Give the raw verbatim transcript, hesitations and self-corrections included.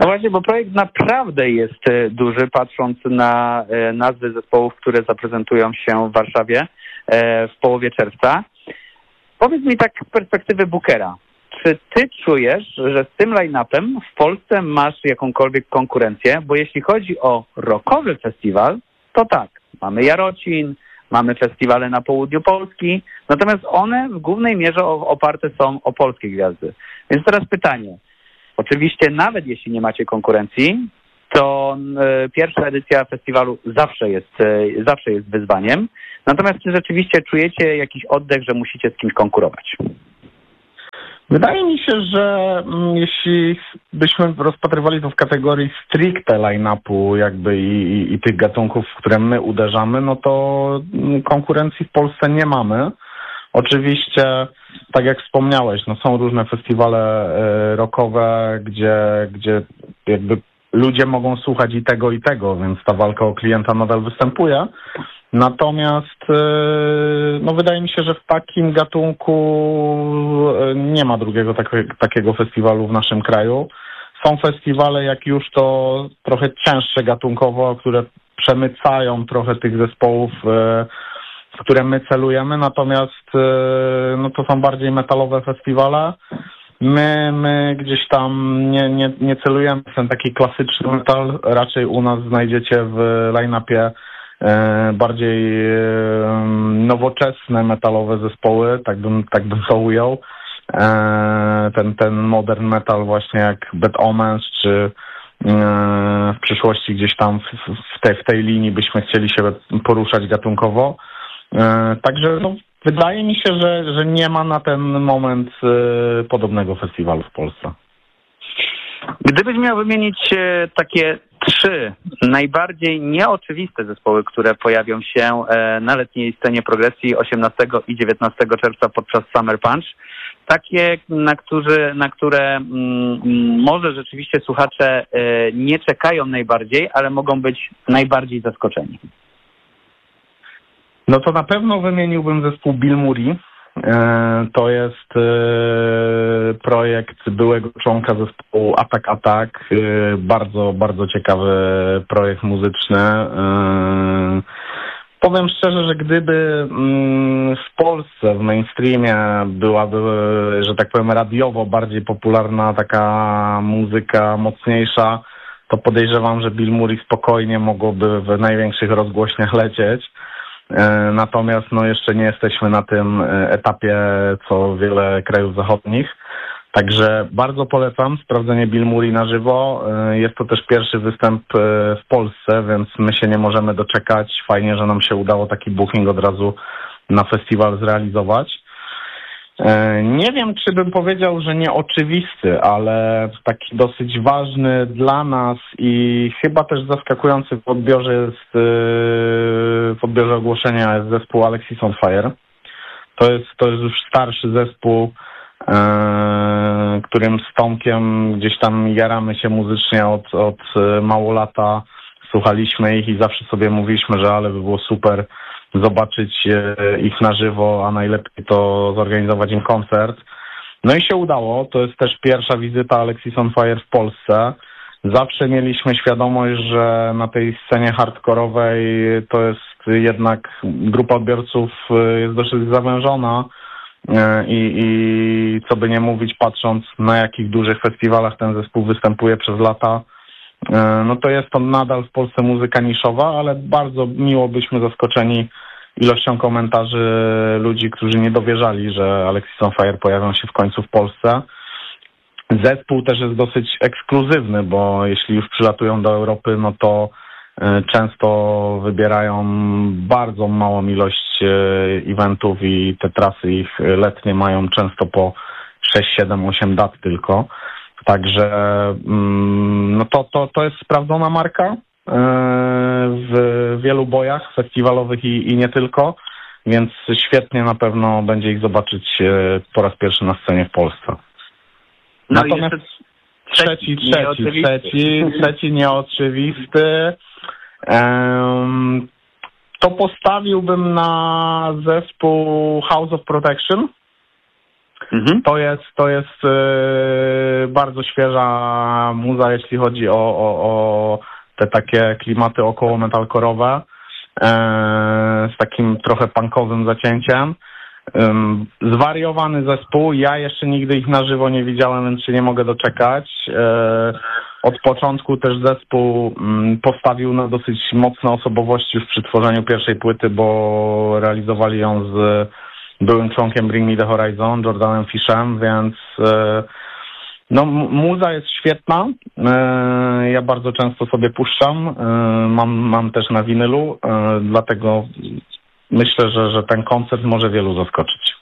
No właśnie, bo projekt naprawdę jest e, duży, patrząc na e, nazwy zespołów, które zaprezentują się w Warszawie e, w połowie czerwca. Powiedz mi tak z perspektywy bookera, czy ty czujesz, że z tym line-upem w Polsce masz jakąkolwiek konkurencję? Bo jeśli chodzi o rockowy festiwal, to tak, mamy Jarocin, mamy festiwale na południu Polski, natomiast one w głównej mierze oparte są o polskie gwiazdy. Więc teraz pytanie. Oczywiście nawet jeśli nie macie konkurencji, to y, pierwsza edycja festiwalu zawsze jest, y, zawsze jest wyzwaniem. Natomiast czy rzeczywiście czujecie jakiś oddech, że musicie z kimś konkurować? Wydaje mi się, że mm, jeśli byśmy rozpatrywali to w kategorii stricte line-upu jakby i, i, i tych gatunków, w które my uderzamy, no to konkurencji w Polsce nie mamy. Oczywiście, tak jak wspomniałeś, no są różne festiwale y, rockowe, gdzie, gdzie jakby ludzie mogą słuchać i tego, i tego, więc ta walka o klienta nadal występuje. Natomiast no wydaje mi się, że w takim gatunku nie ma drugiego takiego, takiego festiwalu w naszym kraju. Są festiwale, jak już to trochę cięższe gatunkowo, które przemycają trochę tych zespołów, w które my celujemy, natomiast no to są bardziej metalowe festiwale. My, my gdzieś tam nie, nie, nie celujemy w ten taki klasyczny metal, raczej u nas znajdziecie w line-upie e, bardziej e, nowoczesne metalowe zespoły, tak bym, tak bym to ujął. E, ten, ten modern metal właśnie jak Bad Omens, czy e, w przyszłości gdzieś tam w, w, tej, w tej linii byśmy chcieli się poruszać gatunkowo. E, także no, wydaje mi się, że, że nie ma na ten moment y, podobnego festiwalu w Polsce. Gdybyś miał wymienić e, takie trzy najbardziej nieoczywiste zespoły, które pojawią się e, na letniej scenie progresji osiemnastego i dziewiętnastego czerwca podczas Summer Punch, takie, na, którzy, na które mm, może rzeczywiście słuchacze e, nie czekają najbardziej, ale mogą być najbardziej zaskoczeni. No to na pewno wymieniłbym zespół Bill Murray. To jest projekt byłego członka zespołu Attack Attack. Bardzo, bardzo ciekawy projekt muzyczny. Powiem szczerze, że gdyby w Polsce, w mainstreamie byłaby, że tak powiem, radiowo bardziej popularna taka muzyka mocniejsza, to podejrzewam, że Bill Murray spokojnie mogłoby w największych rozgłośniach lecieć. Natomiast no jeszcze nie jesteśmy na tym etapie, co wiele krajów zachodnich. Także bardzo polecam sprawdzenie Bill Murray na żywo. Jest to też pierwszy występ w Polsce, więc my się nie możemy doczekać. Fajnie, że nam się udało taki booking od razu na festiwal zrealizować. Nie wiem, czy bym powiedział, że nieoczywisty, ale taki dosyć ważny dla nas i chyba też zaskakujący w odbiorze jest, w odbiorze ogłoszenia jest zespół Alexis on Fire. To jest, to jest już starszy zespół, którym z Tomkiem gdzieś tam jaramy się muzycznie od, od mało lata. Słuchaliśmy ich i zawsze sobie mówiliśmy, że ale by było super zobaczyć ich na żywo, a najlepiej to zorganizować im koncert. No i się udało. To jest też pierwsza wizyta Alexis on Fire w Polsce. Zawsze mieliśmy świadomość, że na tej scenie hardkorowej to jest jednak grupa odbiorców jest dosyć zawężona i, i co by nie mówić, patrząc na jakich dużych festiwalach ten zespół występuje przez lata, no to jest to nadal w Polsce muzyka niszowa, ale bardzo miło byśmy zaskoczeni ilością komentarzy ludzi, którzy nie dowierzali, że Alexis on Fire pojawią się w końcu w Polsce. Zespół też jest dosyć ekskluzywny, bo jeśli już przylatują do Europy, no to często wybierają bardzo małą ilość eventów i te trasy ich letnie mają często po sześć, siedem, osiem dat tylko. Także no to, to, to jest sprawdzona marka w wielu bojach festiwalowych i, i nie tylko, więc świetnie na pewno będzie ich zobaczyć po raz pierwszy na scenie w Polsce. No Natomiast trzeci, trzeci, trzeci, trzeci, trzeci nieoczywisty, um, to postawiłbym na zespół House of Protection. Mhm. To jest, to jest yy, bardzo świeża muza, jeśli chodzi o, o, o te takie klimaty około metalkorowe, yy, z takim trochę punkowym zacięciem. Yy, zwariowany zespół, ja jeszcze nigdy ich na żywo nie widziałem, więc się nie mogę doczekać. Yy, od początku też zespół yy, postawił na dosyć mocne osobowości już przy tworzeniu pierwszej płyty, bo realizowali ją z byłym członkiem Bring Me The Horizon, Jordanem Fishem, więc no muza jest świetna. Ja bardzo często sobie puszczam. Mam, mam też na winylu, dlatego myślę, że, że ten koncert może wielu zaskoczyć.